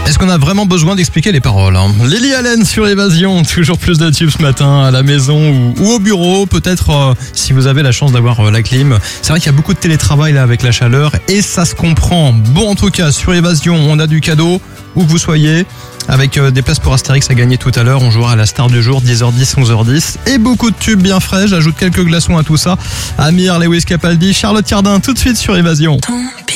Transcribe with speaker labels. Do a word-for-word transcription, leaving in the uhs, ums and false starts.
Speaker 1: Est-ce qu'on a vraiment besoin d'expliquer les paroles hein Lily Allen sur Évasion, toujours plus de tubes ce matin à la maison ou, ou au bureau, peut-être euh, si vous avez la chance d'avoir euh, la clim. C'est vrai qu'il y a beaucoup de télétravail là avec la chaleur et ça se comprend. Bon, en tout cas, sur Évasion, on a du cadeau, où que vous soyez, avec euh, des places pour Astérix à gagner tout à l'heure. On jouera à la star du jour, dix heures dix, onze heures dix, et beaucoup de tubes bien frais. J'ajoute quelques glaçons à tout ça. Amir, Lewis Capaldi, Charlotte Cardin, tout de suite sur Évasion.